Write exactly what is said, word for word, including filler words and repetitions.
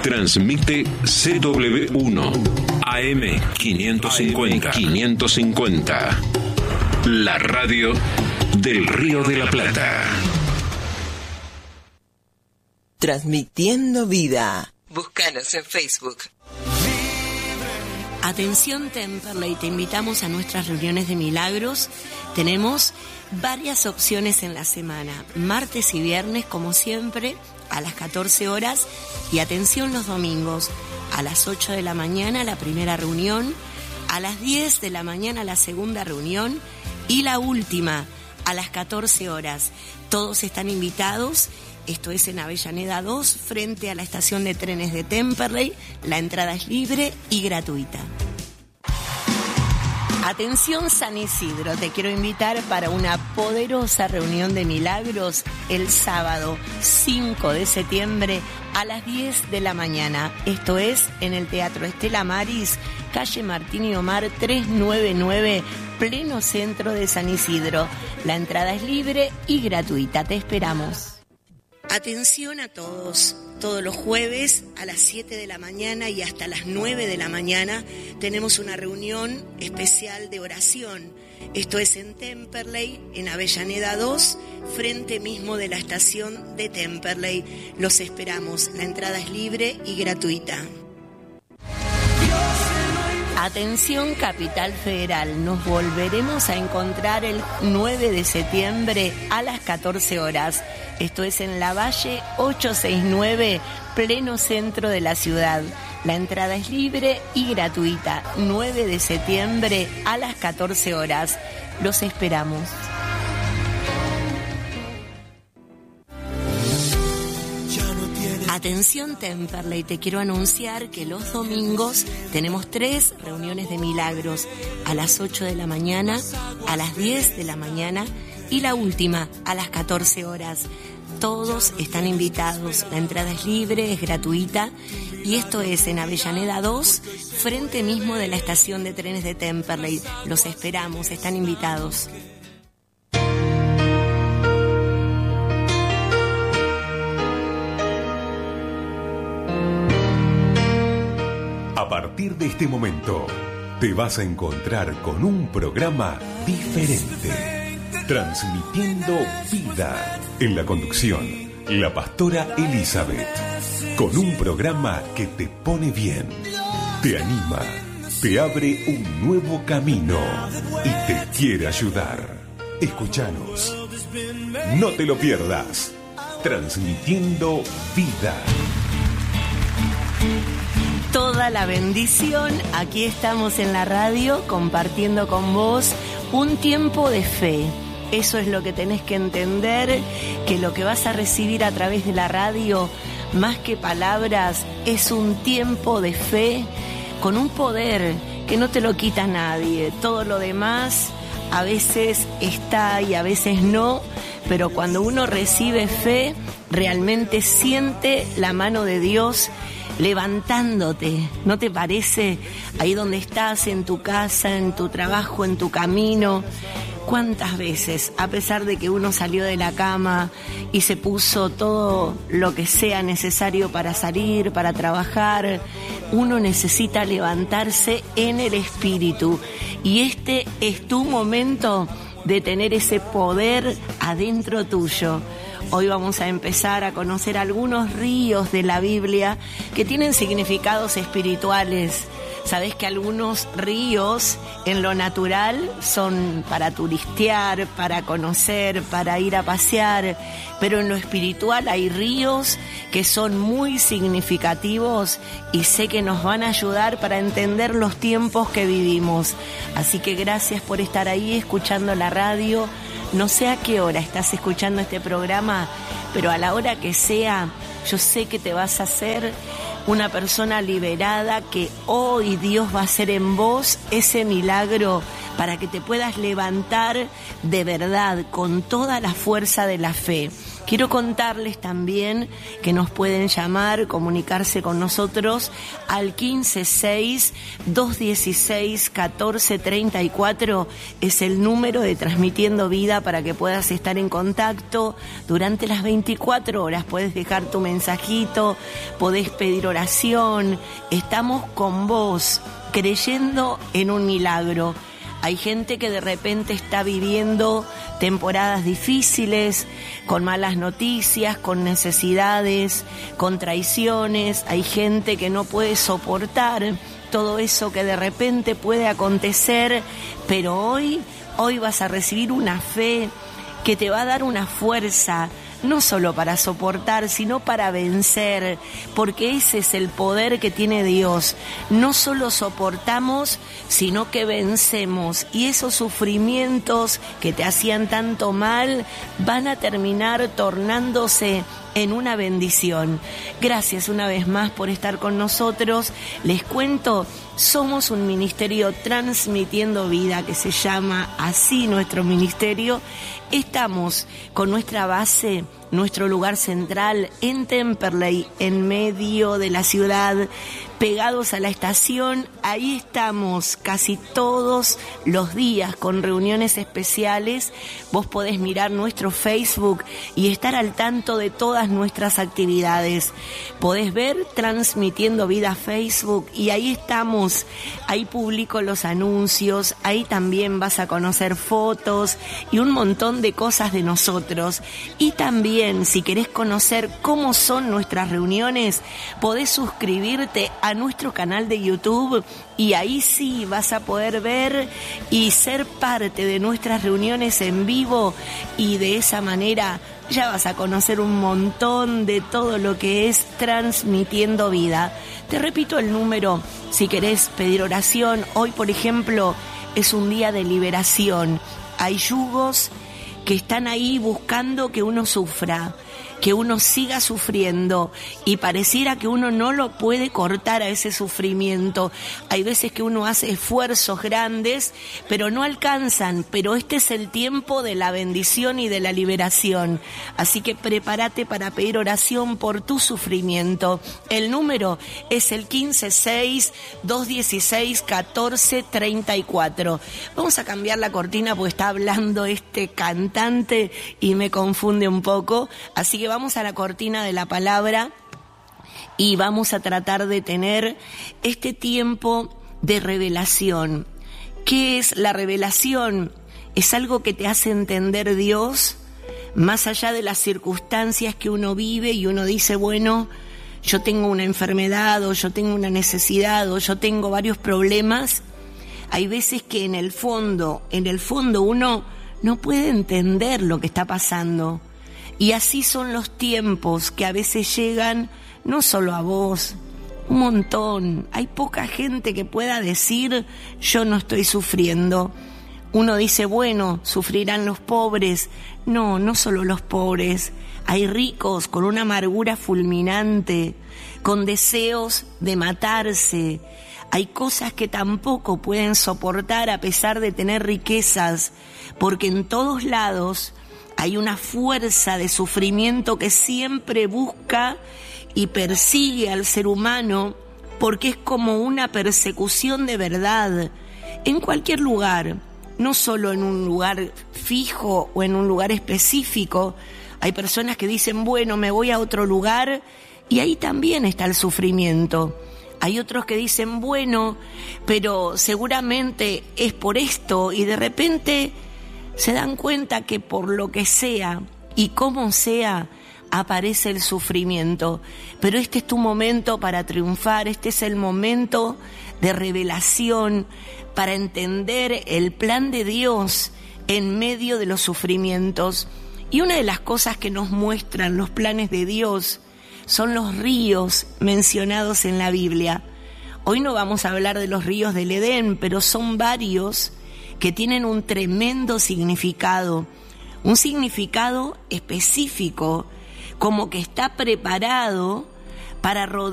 Transmite C W uno A M quinientos cincuenta. quinientos cincuenta. La radio del Río de la Plata. Transmitiendo vida. Búscanos en Facebook. Atención Temperley, te invitamos a nuestras reuniones de milagros. Tenemos varias opciones en la semana, martes y viernes como siempre a las catorce horas, y atención los domingos a las ocho de la mañana la primera reunión, a las diez de la mañana la segunda reunión y la última a las catorce horas. Todos están invitados. Esto es en Avellaneda dos, frente a la estación de trenes de Temperley. La entrada es libre y gratuita. Atención San Isidro, te quiero invitar para una poderosa reunión de milagros el sábado cinco de septiembre a las diez de la mañana. Esto es en el Teatro Estela Maris, calle Martín y Omar trescientos noventa y nueve, pleno centro de San Isidro. La entrada es libre y gratuita, te esperamos. Atención a todos, todos los jueves a las siete de la mañana y hasta las nueve de la mañana tenemos una reunión especial de oración. Esto es en Temperley, en Avellaneda dos, frente mismo de la estación de Temperley. Los esperamos, la entrada es libre y gratuita. Atención Capital Federal, nos volveremos a encontrar el nueve de septiembre a las catorce horas. Esto es en Lavalle ochocientos sesenta y nueve, pleno centro de la ciudad. La entrada es libre y gratuita. nueve de septiembre a las catorce horas. Los esperamos. Atención Temperley, te quiero anunciar que los domingos tenemos tres reuniones de milagros, a las ocho de la mañana, a las diez de la mañana y la última a las catorce horas. Todos están invitados, la entrada es libre, es gratuita, y esto es en Avellaneda dos, frente mismo de la estación de trenes de Temperley. Los esperamos, están invitados. A partir de este momento, te vas a encontrar con un programa diferente, transmitiendo vida. En la conducción, la pastora Elizabeth, con un programa que te pone bien, te anima, te abre un nuevo camino y te quiere ayudar. Escúchanos, no te lo pierdas, transmitiendo vida. Toda la bendición, aquí estamos en la radio compartiendo con vos un tiempo de fe. Eso es lo que tenés que entender, que lo que vas a recibir a través de la radio, más que palabras, es un tiempo de fe con un poder que no te lo quita nadie. Todo lo demás a veces está y a veces no, pero cuando uno recibe fe, realmente siente la mano de Dios levantándote, ¿no te parece? Ahí donde estás, en tu casa, en tu trabajo, en tu camino. ¿Cuántas veces, a pesar de que uno salió de la cama y se puso todo lo que sea necesario para salir, para trabajar, uno necesita levantarse en el espíritu? Y este es tu momento de tener ese poder adentro tuyo. Hoy vamos a empezar a conocer algunos ríos de la Biblia que tienen significados espirituales. Sabés que algunos ríos en lo natural son para turistear, para conocer, para ir a pasear, pero en lo espiritual hay ríos que son muy significativos y sé que nos van a ayudar para entender los tiempos que vivimos. Así que gracias por estar ahí escuchando la radio. No sé a qué hora estás escuchando este programa, pero a la hora que sea, yo sé que te vas a hacer una persona liberada, que hoy Dios va a hacer en vos ese milagro para que te puedas levantar de verdad con toda la fuerza de la fe. Quiero contarles también que nos pueden llamar, comunicarse con nosotros al quince seis, dos dieciséis, catorce treinta y cuatro, es el número de Transmitiendo Vida para que puedas estar en contacto durante las veinticuatro horas. Puedes dejar tu mensajito, podés pedir oración, estamos con vos, creyendo en un milagro. Hay gente que de repente está viviendo temporadas difíciles, con malas noticias, con necesidades, con traiciones. Hay gente que no puede soportar todo eso que de repente puede acontecer, pero hoy, hoy vas a recibir una fe que te va a dar una fuerza, no solo para soportar, sino para vencer, porque ese es el poder que tiene Dios. No solo soportamos, sino que vencemos, y esos sufrimientos que te hacían tanto mal van a terminar tornándose en una bendición. Gracias una vez más por estar con nosotros. Les cuento, somos un ministerio Transmitiendo Vida, que se llama así nuestro ministerio. Estamos con nuestra base, nuestro lugar central en Temperley, en medio de la ciudad, pegados a la estación. Ahí estamos casi todos los días con reuniones especiales. Vos podés mirar nuestro Facebook y estar al tanto de todas nuestras actividades. Podés ver Transmitiendo Vida Facebook y ahí estamos. Ahí publico los anuncios, ahí también vas a conocer fotos y un montón de cosas de nosotros. Y también, si querés conocer cómo son nuestras reuniones, podés suscribirte a nuestro canal de YouTube y ahí sí vas a poder ver y ser parte de nuestras reuniones en vivo, y de esa manera ya vas a conocer un montón de todo lo que es Transmitiendo Vida. Te repito el número si querés pedir oración. Hoy, por ejemplo, es un día de liberación. Hay yugos que están ahí buscando que uno sufra, que uno siga sufriendo, y pareciera que uno no lo puede cortar a ese sufrimiento. Hay veces que uno hace esfuerzos grandes, pero no alcanzan, pero este es el tiempo de la bendición y de la liberación. Así que prepárate para pedir oración por tu sufrimiento. El número es el quince seis, dos dieciséis, catorce treinta y cuatro. Vamos a cambiar la cortina porque está hablando este cantante y me confunde un poco, así que vamos a la cortina de la palabra y vamos a tratar de tener este tiempo de revelación. ¿Qué es la revelación? Es algo que te hace entender Dios más allá de las circunstancias que uno vive y uno dice, bueno, yo tengo una enfermedad o yo tengo una necesidad o yo tengo varios problemas. Hay veces que en el fondo, en el fondo uno no puede entender lo que está pasando. Y así son los tiempos que a veces llegan, no solo a vos, un montón. Hay poca gente que pueda decir, yo no estoy sufriendo. Uno dice, bueno, sufrirán los pobres. No, no solo los pobres. Hay ricos con una amargura fulminante, con deseos de matarse. Hay cosas que tampoco pueden soportar a pesar de tener riquezas, porque en todos lados hay una fuerza de sufrimiento que siempre busca y persigue al ser humano, porque es como una persecución de verdad en cualquier lugar, no solo en un lugar fijo o en un lugar específico. Hay personas que dicen, bueno, me voy a otro lugar, y ahí también está el sufrimiento. Hay otros que dicen, bueno, pero seguramente es por esto, y de repente se dan cuenta que por lo que sea y como sea, aparece el sufrimiento. Pero este es tu momento para triunfar, este es el momento de revelación, para entender el plan de Dios en medio de los sufrimientos. Y una de las cosas que nos muestran los planes de Dios son los ríos mencionados en la Biblia. Hoy no vamos a hablar de los ríos del Edén, pero son varios que tienen un tremendo significado, un significado específico, como que está preparado para rodear